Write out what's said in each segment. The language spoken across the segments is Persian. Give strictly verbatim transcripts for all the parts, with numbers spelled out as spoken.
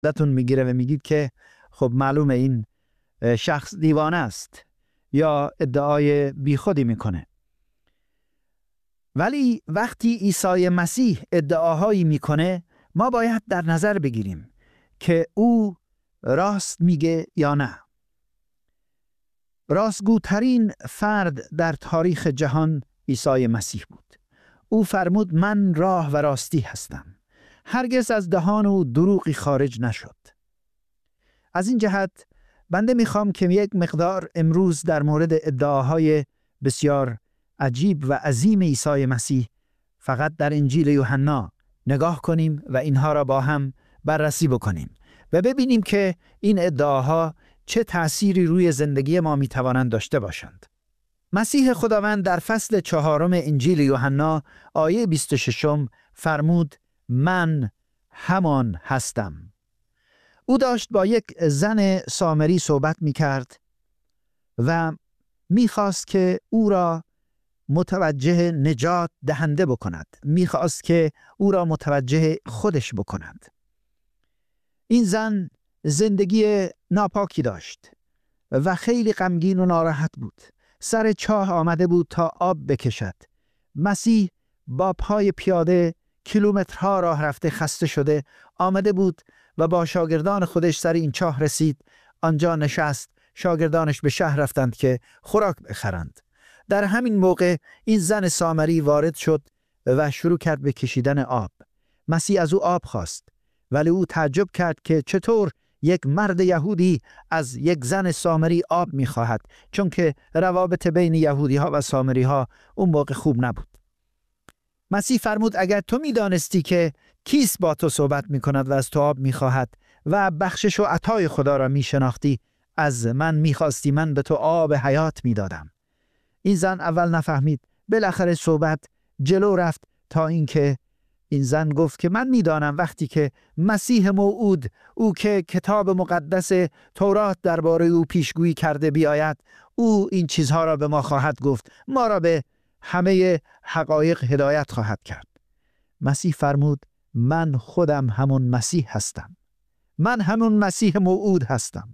دتون میگیره و میگید که خب معلومه این شخص دیوانه است یا ادعای بیخودی میکنه. ولی وقتی عیسی مسیح ادعاهایی میکنه ما باید در نظر بگیریم که او راست میگه یا نه. راستگوترین فرد در تاریخ جهان عیسی مسیح بود. او فرمود من راه و راستی هستم. هرگز از دهان او دروغی خارج نشد. از این جهت بنده میخوام که یک مقدار امروز در مورد ادعاهای بسیار عجیب و عظیم عیسی مسیح فقط در انجیل یوحنا نگاه کنیم و اینها را با هم بررسی بکنیم و ببینیم که این ادعاها چه تأثیری روی زندگی ما میتوانند داشته باشند. مسیح خداوند در فصل چهارم انجیل یوحنا آیه بیست و شش فرمود من همان هستم. او داشت با یک زن سامری صحبت میکرد و میخواست که او را متوجه نجات دهنده بکند. میخواست که او را متوجه خودش بکند. این زن زندگی ناپاکی داشت و خیلی غمگین و ناراحت بود. سر چاه آمده بود تا آب بکشد. مسیح با پای پیاده کیلومترها راه رفته خسته شده آمده بود و با شاگردان خودش سر این چاه رسید. آنجا نشست. شاگردانش به شهر رفتند که خوراک بخرند. در همین موقع این زن سامری وارد شد و شروع کرد به کشیدن آب. مسیح از او آب خواست ولی او تعجب کرد که چطور یک مرد یهودی از یک زن سامری آب می‌خواهد، چون که روابط بین یهودی‌ها و سامری‌ها اون موقع خوب نبود. مسیح فرمود اگر تو می‌دانستی که کیست با تو صحبت می‌کند و از تو آب می‌خواهد و بخشش و عطای خدا را می‌شناختی، از من می‌خواستی من به تو آب حیات می‌دادم. این زن اول نفهمید. بالاخره صحبت جلو رفت تا اینکه این زن گفت که من میدانم وقتی که مسیح موعود، او که کتاب مقدس تورات درباره او پیشگویی کرده بیاید، او این چیزها را به ما خواهد گفت، ما را به همه حقایق هدایت خواهد کرد. مسیح فرمود من خودم همون مسیح هستم. من همون مسیح موعود هستم.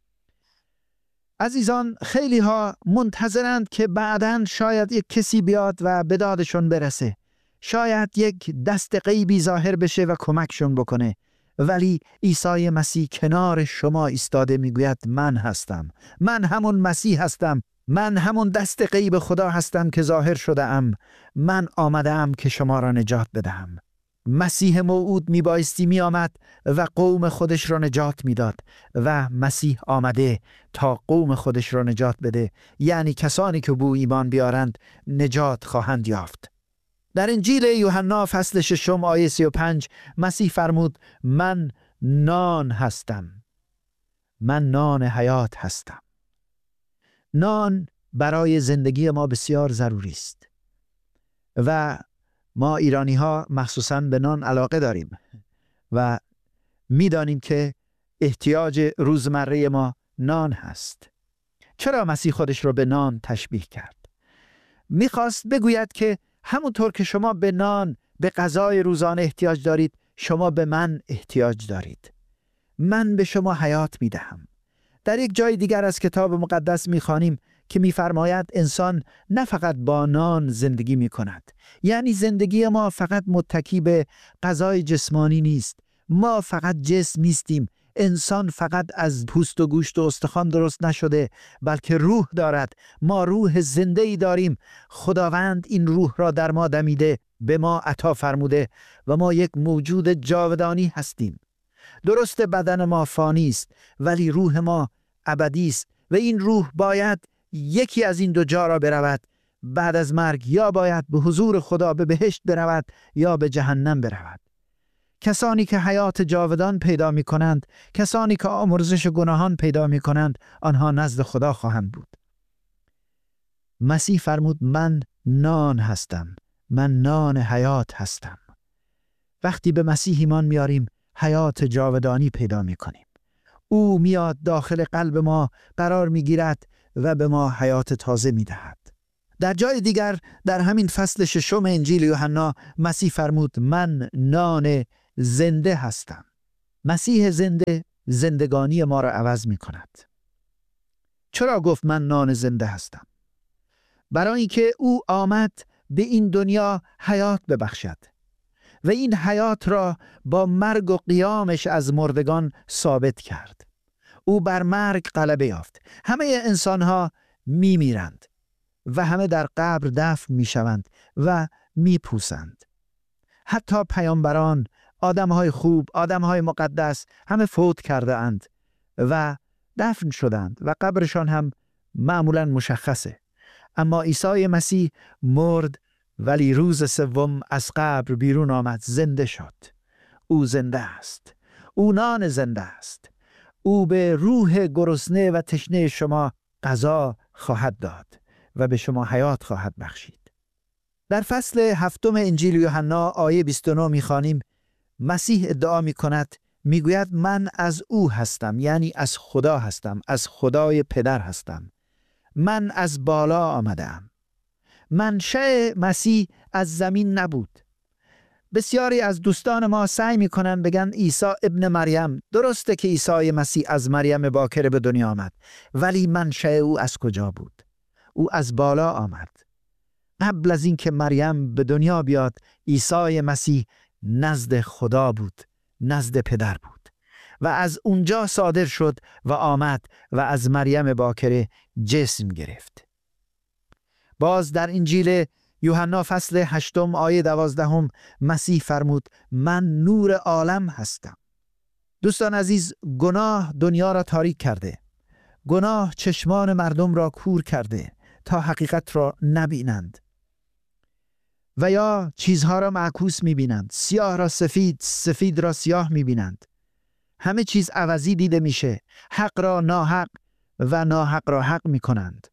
عزیزان، خیلی ها منتظرند که بعداً شاید یک کسی بیاد و به دادشون برسه. شاید یک دست غیبی ظاهر بشه و کمکشون بکنه. ولی عیسی مسیح کنار شما ایستاده میگوید من هستم. من همون مسیح هستم. من همون دست غیب خدا هستم که ظاهر شده ام. من آمده ام که شما را نجات بدهم. مسیح موعود می بایستی می آمد و قوم خودش را نجات می داد و مسیح آمده تا قوم خودش را نجات بده، یعنی کسانی که به ایمان بیارند نجات خواهند یافت. در انجیل یوحنا فصل ششم آیه سی و پنج مسیح فرمود من نان هستم. من نان حیات هستم. نان برای زندگی ما بسیار ضروری است و ما ایرانی ها مخصوصاً به نان علاقه داریم و میدانیم که احتیاج روزمره ما نان هست. چرا مسیح خودش رو به نان تشبیه کرد؟ میخواست بگوید که همونطور که شما به نان، به غذای روزانه احتیاج دارید، شما به من احتیاج دارید. من به شما حیات میدهم. در یک جای دیگر از کتاب مقدس میخوانیم که میفرماید انسان نه فقط با نان زندگی میکند، یعنی زندگی ما فقط متکی به غذای جسمانی نیست. ما فقط جسم نیستیم. انسان فقط از پوست و گوشت و استخوان درست نشده، بلکه روح دارد. ما روح زنده‌ای داریم. خداوند این روح را در ما دمیده، به ما عطا فرموده و ما یک موجود جاودانی هستیم. درست بدن ما فانی است ولی روح ما ابدی است و این روح باید یکی از این دو جا را برود. بعد از مرگ یا باید به حضور خدا به بهشت برود یا به جهنم برود. کسانی که حیات جاودان پیدا می کنند، کسانی که آمرزش گناهان پیدا می کنند، آنها نزد خدا خواهند بود. مسیح فرمود من نان هستم. من نان حیات هستم. وقتی به مسیح ایمان میاریم حیات جاودانی پیدا می کنیم. او میاد داخل قلب ما قرار می گیرد و به ما حیات تازه می دهد. در جای دیگر در همین فصل ششم انجیل یوحنا مسیح فرمود من نان زنده هستم. مسیح زنده زندگانی ما را عوض می کند. چرا گفت من نان زنده هستم؟ برای اینکه او آمد به این دنیا حیات ببخشد و این حیات را با مرگ و قیامش از مردگان ثابت کرد. او بر مرگ غلبه یافت. همه انسانها می میرند و همه در قبر دفن می شوند و می پوسند. حتی پیامبران، آدمهای خوب، آدمهای مقدس همه فوت کرده اند و دفن شدند و قبرشان هم معمولا مشخصه. اما عیسی مسیح مرد ولی روز سوم از قبر بیرون آمد، زنده شد. او زنده است. او نان زنده است. او به روح گرسنه و تشنه شما غذا خواهد داد و به شما حیات خواهد بخشید. در فصل هفتم انجیل یوحنا آیه بیست و نه می‌خوانیم مسیح ادعا می‌کند، میگوید من از او هستم، یعنی از خدا هستم، از خدای پدر هستم. من از بالا آمدم. منشأ مسیح از زمین نبود. بسیاری از دوستان ما سعی میکنن بگن عیسی ابن مریم. درسته که عیسی مسیح از مریم باکره به دنیا آمد، ولی منشأ او از کجا بود؟ او از بالا آمد. قبل از اینکه مریم به دنیا بیاد، عیسی مسیح نزد خدا بود، نزد پدر بود و از اونجا صادر شد و آمد و از مریم باکره جسم گرفت. باز در انجیل یوحنا فصل هشتم آیه دوازدهم مسیح فرمود من نور عالم هستم. دوستان عزیز، گناه دنیا را تاریک کرده. گناه چشمان مردم را کور کرده تا حقیقت را نبینند و یا چیزها را معکوس میبینند. سیاه را سفید، سفید را سیاه میبینند. همه چیز عوضی دیده میشه. حق را ناحق و ناحق را حق میکنند.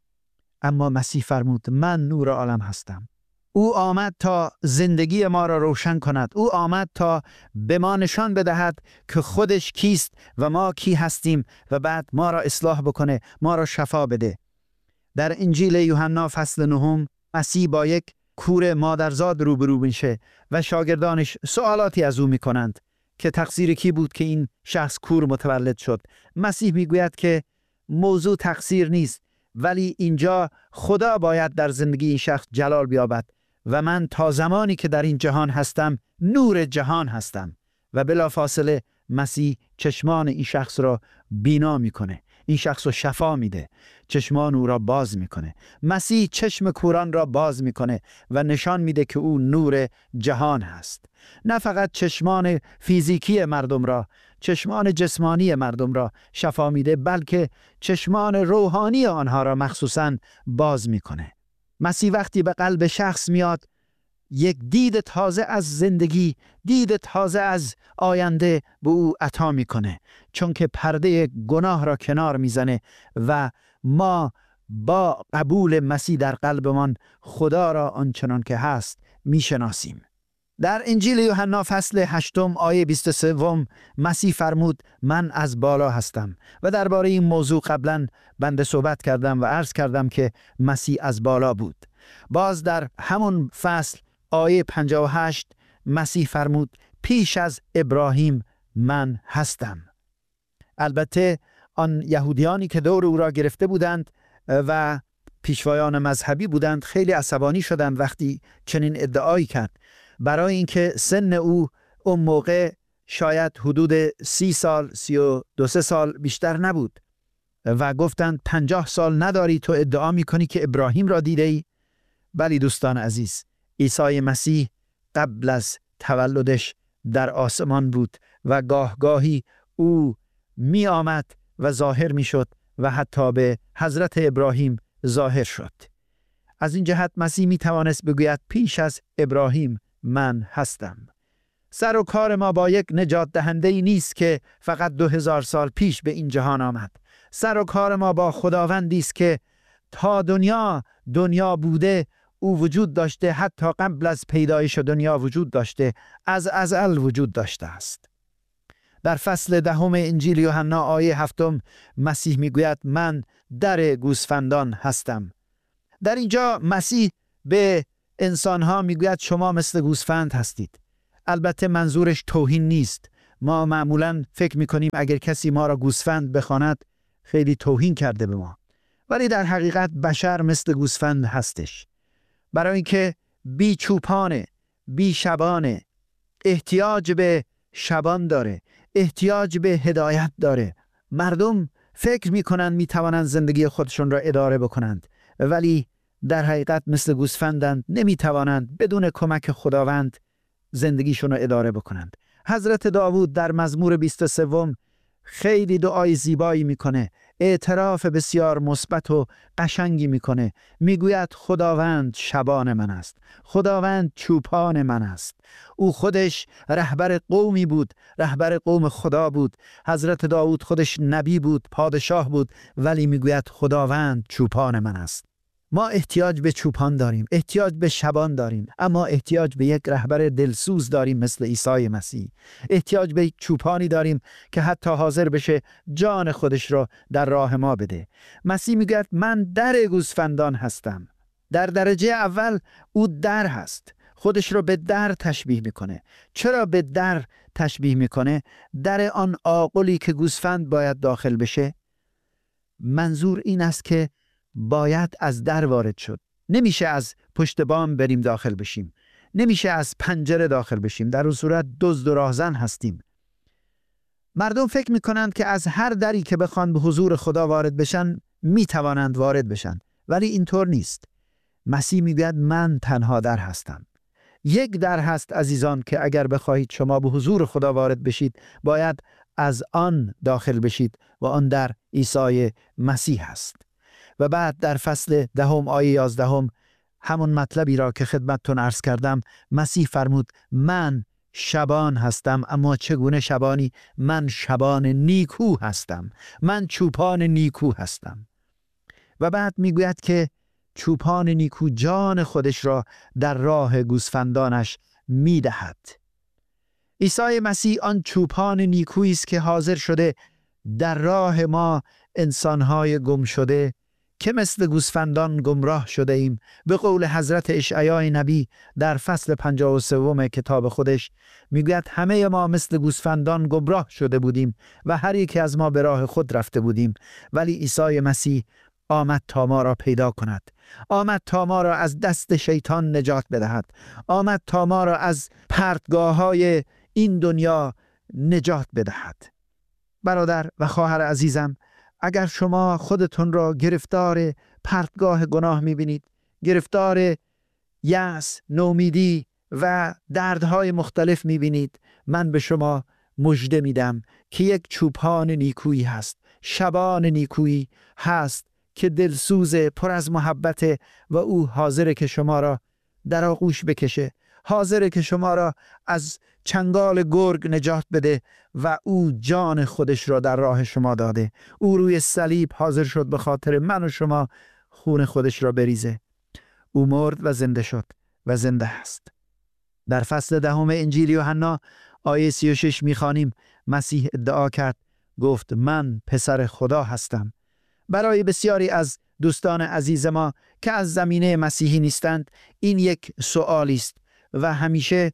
اما مسیح فرمود من نور عالم هستم. او آمد تا زندگی ما را روشن کند. او آمد تا به ما نشان بدهد که خودش کیست و ما کی هستیم و بعد ما را اصلاح بکنه، ما را شفا بده. در انجیل یوحنا فصل نهم مسیح با یک کور مادرزاد روبرو میشه و شاگردانش سوالاتی از او میکنند که تقصیر کی بود که این شخص کور متولد شد. مسیح میگوید که موضوع تقصیر نیست، ولی اینجا خدا باید در زندگی این شخص جلال بیابد و من تا زمانی که در این جهان هستم نور جهان هستم. و بلافاصله مسیح چشمان این شخص را بینا میکنه، این شخص رو شفا میده، چشمان او را باز میکنه. مسیح چشم کوران را باز میکنه و نشان میده که او نور جهان هست. نه فقط چشمان فیزیکی مردم را، چشمان جسمانی مردم را شفا میده، بلکه چشمان روحانی آنها را مخصوصاً باز میکنه. مسیح وقتی به قلب شخص میاد، یک دید تازه از زندگی، دید تازه از آینده به او عطا میکنه، چون که پرده گناه را کنار میزنه و ما با قبول مسیح در قلبمان خدا را آنچنان که هست میشناسیم. در انجیل یوحنا فصل هشتم آیه بیست و سه مسیح فرمود من از بالا هستم و درباره این موضوع قبلا بنده صحبت کردم و عرض کردم که مسیح از بالا بود. باز در همون فصل آیه پنجاه و هشت مسیح فرمود پیش از ابراهیم من هستم. البته آن یهودیانی که دور او را گرفته بودند و پیشوایان مذهبی بودند خیلی عصبانی شدند وقتی چنین ادعایی کرد، برای اینکه سن او اون موقع شاید حدود سی سال، سی و دو سه سال بیشتر نبود و گفتند پنجاه سال نداری تو ادعا میکنی که ابراهیم را دیده ای؟ بلی دوستان عزیز، عیسی مسیح قبل از تولدش در آسمان بود و گاه گاهی او می آمد و ظاهر می شد و حتی به حضرت ابراهیم ظاهر شد. از این جهت مسیح می توانست بگوید پیش از ابراهیم من هستم. سر و کار ما با یک نجات دهنده ای نیست که فقط دو هزار سال پیش به این جهان آمد. سر و کار ما با خداوندی است که تا دنیا دنیا بوده او وجود داشته، حتی قبل از پیدایش دنیا وجود داشته، از ازل وجود داشته است. در فصل دهم انجیل یوحنا آیه هفتم مسیح میگوید من در گوسفندان هستم. در اینجا مسیح به انسانها میگوید شما مثل گوسفند هستید. البته منظورش توهین نیست، ما معمولاً فکر میکنیم اگر کسی ما را گوسفند بخواند خیلی توهین کرده به ما، ولی در حقیقت بشر مثل گوسفند هستش، برای اینکه بی چوپانه، بی شبانه، احتیاج به شبان داره، احتیاج به هدایت داره. مردم فکر میکنند میتوانند زندگی خودشون را اداره بکنند، ولی در حقیقت مثل گوسفندند، نمیتوانند بدون کمک خداوند زندگیشون را اداره بکنند. حضرت داوود در مزمور بیست و سه خیلی دعای زیبایی میکنه، اعتراف بسیار مثبت و قشنگی میکنه. میگوید خداوند شبان من است، خداوند چوپان من است. او خودش رهبر قومی بود، رهبر قوم خدا بود. حضرت داوود خودش نبی بود، پادشاه بود، ولی میگوید خداوند چوپان من است. ما احتیاج به چوپان داریم، احتیاج به شبان داریم، اما احتیاج به یک رهبر دلسوز داریم مثل عیسی مسیح. احتیاج به یک چوپانی داریم که حتی حاضر بشه جان خودش را در راه ما بده. مسیح میگه من در گوسفندان هستم. در درجه اول او در هست، خودش را به در تشبیه میکنه. چرا به در تشبیه میکنه؟ در آن آغلی که گوسفند باید داخل بشه. منظور این است که باید از در وارد شد. نمیشه از پشت بام بریم داخل بشیم، نمیشه از پنجره داخل بشیم، در اون صورت دزد و راهزن هستیم. مردم فکر میکنند که از هر دری که بخوان به حضور خدا وارد بشن میتوانند وارد بشن، ولی اینطور نیست. مسیح میگوید من تنها در هستم. یک در هست عزیزان که اگر بخواهید شما به حضور خدا وارد بشید باید از آن داخل بشید و آن در عیسی مسیح است. و بعد در فصل دهم آیه یازدهم همون مطلبی را که خدمتتون عرض کردم، مسیح فرمود من شبان هستم، اما چگونه شبانی؟ من شبان نیکو هستم، من چوپان نیکو هستم. و بعد میگوید که چوپان نیکو جان خودش را در راه گوسفندانش میدهد. عیسی مسیح آن چوپان نیکویی است که حاضر شده در راه ما انسانهای گم شده که مثل گوسفندان گمراه شده ایم. به قول حضرت اشعیا نبی در فصل پنجاه و سوم کتاب خودش میگوید همه ما مثل گوسفندان گمراه شده بودیم و هر یک از ما به راه خود رفته بودیم، ولی عیسی مسیح آمد تا ما را پیدا کند، آمد تا ما را از دست شیطان نجات بدهد، آمد تا ما را از پرتگاه های این دنیا نجات بدهد. برادر و خواهر عزیزم، اگر شما خودتون را گرفتار پرتگاه گناه میبینید، گرفتار یأس، نومیدی و دردهای مختلف میبینید، من به شما مژده میدم که یک چوپان نیکویی هست، شبان نیکویی هست که دلسوز، پر از محبت و او حاضره که شما را در آغوش بکشه، حاضره که شما را از چنگال گرگ نجات بده و او جان خودش را در راه شما داده. او روی صلیب حاضر شد به خاطر من و شما خون خودش را بریزه. او مرد و زنده شد و زنده است. در فصل دهم انجیل یوحنا آیه سی و شش میخوانیم مسیح ادعا کرد، گفت من پسر خدا هستم. برای بسیاری از دوستان عزیز ما که از زمینه مسیحی نیستند این یک سوالی است و همیشه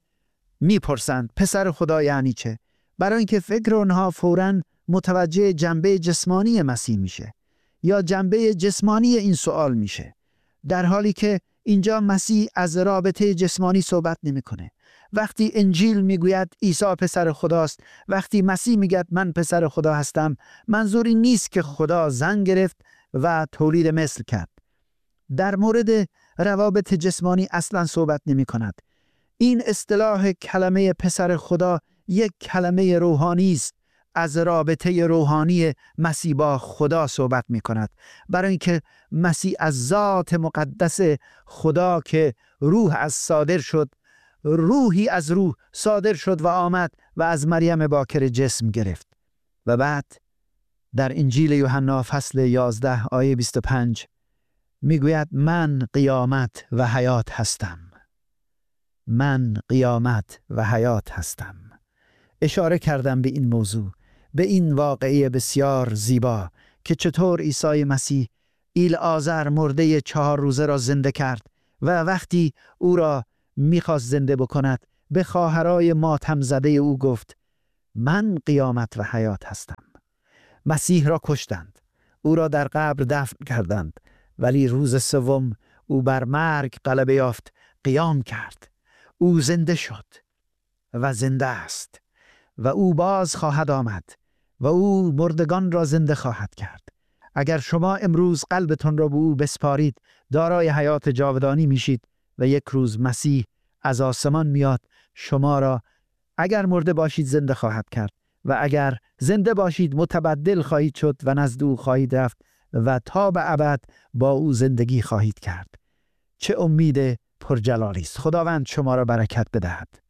میپرسند پسر خدا یعنی چه؟ برای اینکه فکر اونها فوراً متوجه جنبه جسمانی مسیح میشه یا جنبه جسمانی این سوال میشه، در حالی که اینجا مسیح از رابطه جسمانی صحبت نمیکنه. وقتی انجیل میگوید عیسی پسر خداست، وقتی مسیح میگه من پسر خدا هستم، منظوری نیست که خدا زن گرفت و تولید مثل کرد. در مورد روابط جسمانی اصلا صحبت نمی کند. این اصطلاح کلمه پسر خدا یک کلمه روحانی است، از رابطه روحانی مسیح با خدا صحبت می کند، برای اینکه مسیح از ذات مقدس خدا که روح از صادر شد، روحی از روح صادر شد و آمد و از مریم باکر جسم گرفت. و بعد در انجیل یوحنا فصل یازده آیه بیست و پنج میگوید من قیامت و حیات هستم. من قیامت و حیات هستم. اشاره کردم به این موضوع، به این واقعه بسیار زیبا که چطور عیسی مسیح ایلعازر مرده چهار روزه را زنده کرد و وقتی او را میخواست زنده بکند به خواهرای ماتم زده او گفت من قیامت و حیات هستم. مسیح را کشتند، او را در قبر دفن کردند، ولی روز سوم او بر مرگ غلبه یافت، قیام کرد. او زنده شد و زنده است و او باز خواهد آمد و او مردگان را زنده خواهد کرد. اگر شما امروز قلبتون را به او بسپارید، دارای حیات جاودانی میشید و یک روز مسیح از آسمان میاد، شما را اگر مرده باشید زنده خواهد کرد و اگر زنده باشید متبدل خواهید شد و نزد او خواهید رفت و تا به ابد با او زندگی خواهید کرد. چه امید پرجلالی است. خداوند شما را برکت بدهد.